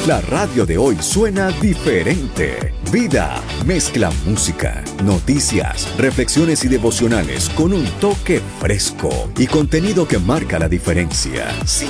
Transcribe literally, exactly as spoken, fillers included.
La radio de hoy suena diferente. Vida mezcla música, noticias, reflexiones y devocionales con un toque fresco y contenido que marca la diferencia.